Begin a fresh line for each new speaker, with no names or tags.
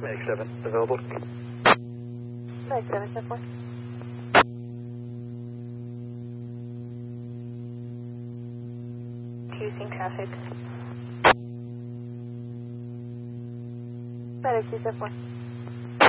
Medic 7, available.
Medic 7, step 4. Using traffic. Medic 2, step 4.